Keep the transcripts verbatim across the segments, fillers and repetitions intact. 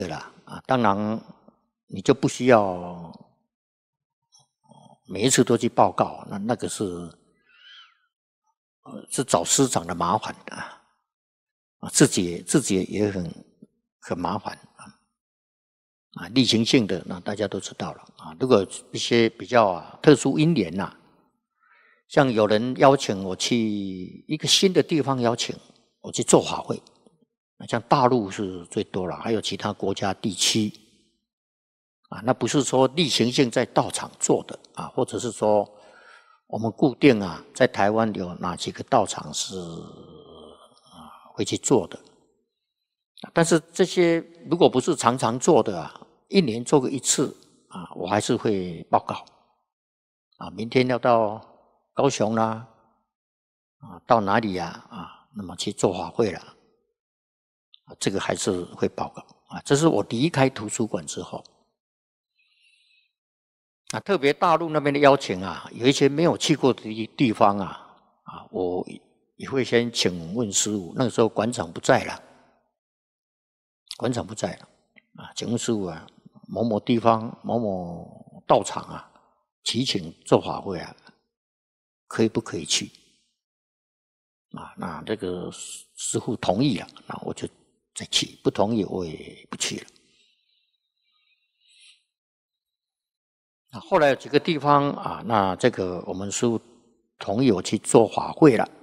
对啦啊，当然你就不需要每一次都去报告，那那个是呃是找师长的麻烦啊，啊自己自己也很很麻烦啊啊例行性的那大家都知道了啊，如果一些比较啊特殊因缘呐、啊，像有人邀请我去一个新的地方，邀请我去做法会。像大陆是最多了，还有其他国家地区啊，那不是说例行性在道场做的啊，或者是说我们固定啊，在台湾有哪几个道场是啊会去做的，但是这些如果不是常常做的啊，一年做个一次啊，我还是会报告啊，明天要到高雄啦，啊，到哪里呀啊，那么去做法会了。这个还是会报告啊，这是我离开图书馆之后啊，特别大陆那边的邀请啊，有一些没有去过的地方啊，啊，我也会先请问师父，那个时候馆长不在了，馆长不在了啊，请问师父啊，某某地方某某道场啊，祈请做法会啊，可以不可以去？啊，那这个师父同意了，那我就再去，不同意我也不去了。啊，后来有几个地方啊，那这个我们师父同意我去做法会了，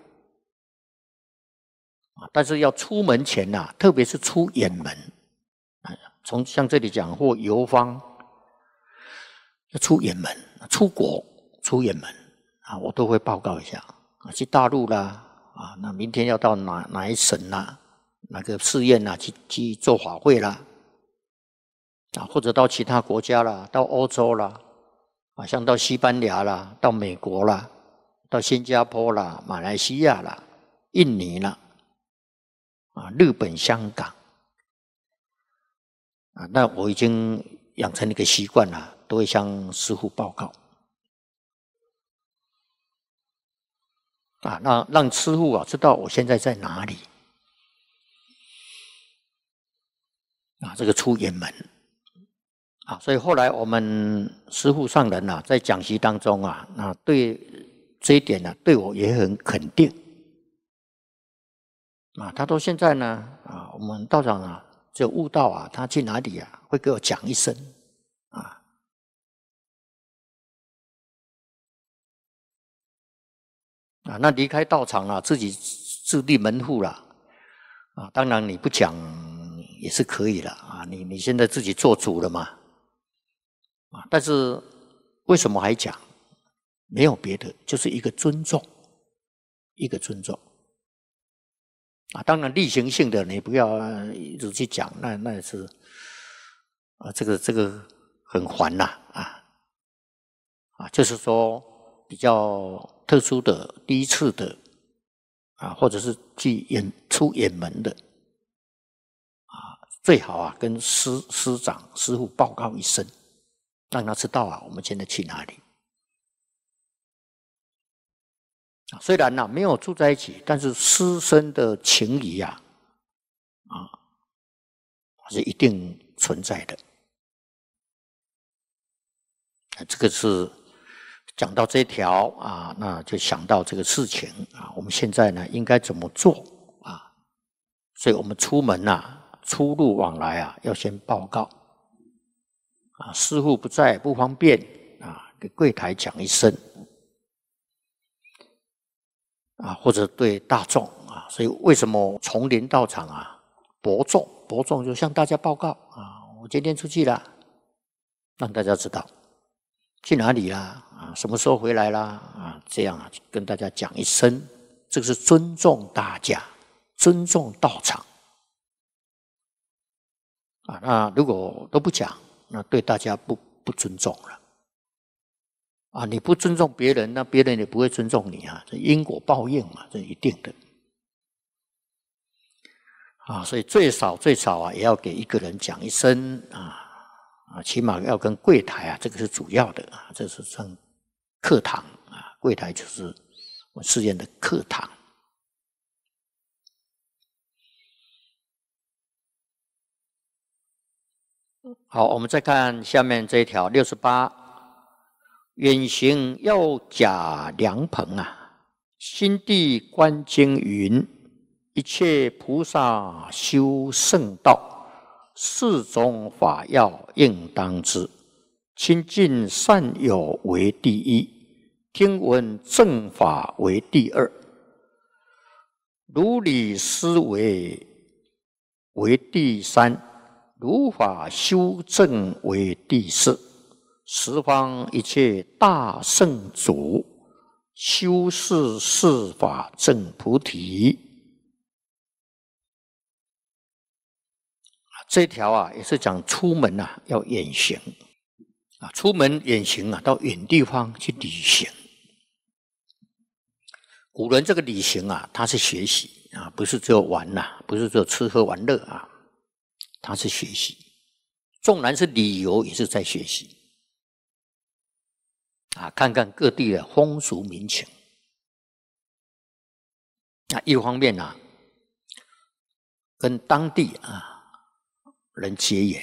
啊，但是要出门前呐、啊，特别是出远门，啊，从像这里讲或游方，要出远门，出国出远门啊，我都会报告一下啊，去大陆啦，啊，那明天要到哪哪一省啦，哪个寺院啦，去去做法会啦，啊，或者到其他国家啦，到欧洲啦。啊，像到西班牙啦，到美国啦，到新加坡啦，马来西亚啦，印尼啦，啊，日本、香港，啊，那我已经养成一个习惯了，都会向师父报告，啊，那让师父啊知道我现在在哪里，啊，这个出远门。啊，所以后来我们师父上人啊，在讲习当中啊，那对这一点呢、啊，对我也很肯定。啊，他说现在呢，啊，我们道长啊，只有悟道啊，他去哪里啊，会给我讲一声，啊，啊，那离开道场了，自己自立门户了，啊，当然你不讲也是可以了，啊，你你现在自己做主了嘛。啊，但是为什么还讲？没有别的，就是一个尊重，一个尊重。啊，当然例行性的你不要一直去讲，那那也是啊，这个这个很烦呐，啊啊，就是说比较特殊的、第一次的啊，或者是去远出远门的啊，最好啊跟师师长、师父报告一声。让他知道啊，我们现在去哪里。虽然呢、啊、没有住在一起，但是师生的情谊啊，啊是一定存在的。这个是讲到这条啊，那就想到这个事情啊，我们现在呢应该怎么做啊？所以我们出门啊，出入往来啊，要先报告。啊，师父不在不方便啊，给柜台讲一声啊，或者对大众啊，所以为什么丛林道场啊，博众博众就向大家报告啊，我今天出去了，让大家知道去哪里啦啊，什么时候回来啦啊，这样啊跟大家讲一声，这个是尊重大家，尊重道场啊。那如果都不讲，那对大家不不尊重了啊！你不尊重别人，那别人也不会尊重你啊！这因果报应嘛，这一定的啊！所以最少最少啊，也要给一个人讲一声啊啊，起码要跟柜台啊，这个是主要的啊，这是算课堂啊，柜台就是我寺院的课堂。 好，我们再看下面这一条六十八，远行要假良朋啊，心地观经云：一切菩萨修圣道，四种法要应当知。亲近善友为第一，听闻正法为第二，如理思维为第三，如法修正为第四。十方一切大圣祖，修是四法正菩提。这条啊，也是讲出门啊要远行啊，出门远行啊，到远地方去旅行。古人这个旅行啊，他是学习啊，不是只有玩呐、啊，不是只有吃喝玩乐啊，他是学习。纵然是旅游，也是在学习啊，看看各地的风俗民情。那一方面啊，跟当地啊人结缘。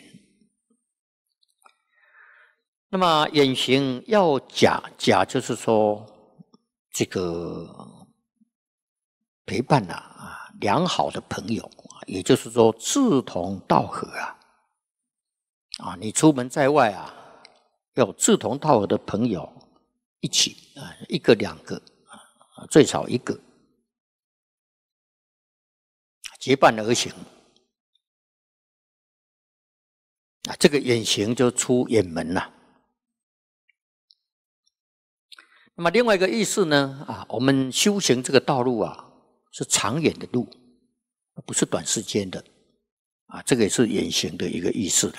那么远行要假，假就是说这个陪伴啊啊良好的朋友，也就是说志同道合啊啊，你出门在外啊，要有志同道合的朋友一起啊，一个两个啊，最少一个结伴而行啊，这个远行就出远门了。那么另外一个意思呢，啊，我们修行这个道路啊，是长远的路，不是短时间的，啊，这个也是远行的一个意思的。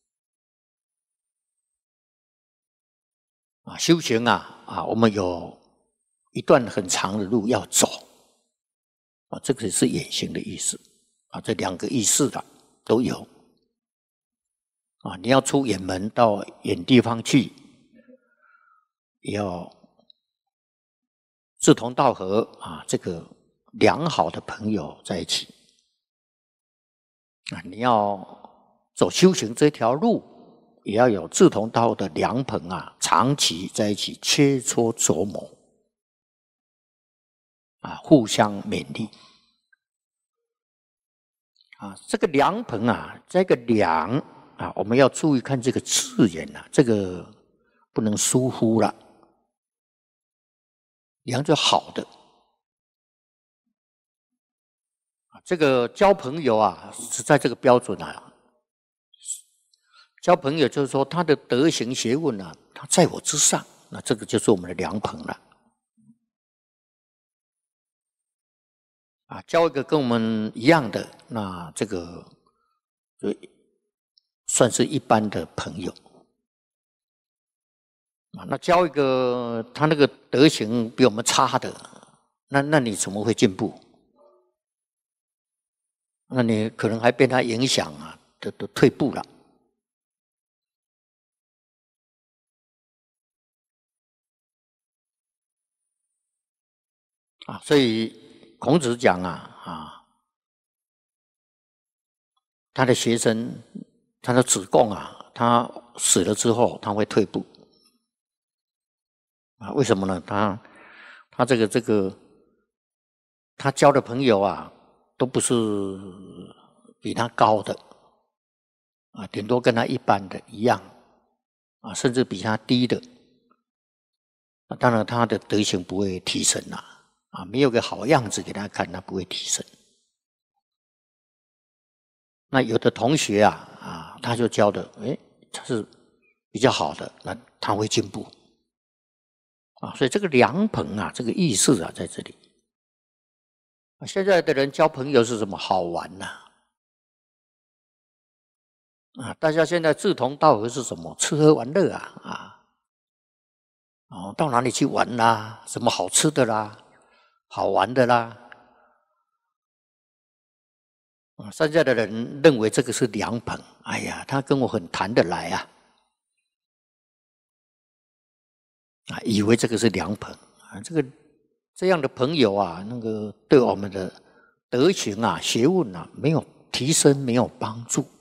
啊，修行啊，啊，我们有一段很长的路要走，啊，这个也是远行的意思，啊，这两个意思的都有。啊，你要出远门到远地方去，也要志同道合啊，这个良好的朋友在一起啊，你要走修行这条路，也要有志同道合的良朋啊，长期在一起切磋琢磨啊，互相勉励啊。这个良朋啊，这个良啊，我们要注意看这个字眼啊，这个不能疏忽了。良就好的啊，这个交朋友啊，是在这个标准啊。交朋友就是说他的德行学问啊，他在我之上，那这个就是我们的良朋了。啊，交一个跟我们一样的，那这个就算是一般的朋友。啊，那交一个他那个德行比我们差的，那那你怎么会进步？那你可能还被他影响啊，都都退步了。啊，所以孔子讲啊啊，他的学生，他的子贡啊，他死了之后他会退步。啊，为什么呢？他他这个这个，他交的朋友啊，都不是比他高的，啊，顶多跟他一般的一样，啊，甚至比他低的，啊，当然他的德行不会提升啦，啊，没有个好样子给他看，他不会提升。那有的同学啊，啊，他就教的，哎，他是比较好的，那他会进步。啊，所以这个良朋啊，这个意思啊，在这里。现在的人交朋友是什么？好玩呐！啊，大家现在志同道合是什么？吃喝玩乐啊，啊，哦，到哪里去玩啦？什么好吃的啦，好玩的啦。啊，现在的人认为这个是良朋，哎呀，他跟我很谈得来啊。啊，以为这个是良朋啊，这个这样的朋友啊，那个对我们的德行啊、学问啊，没有提升，没有帮助。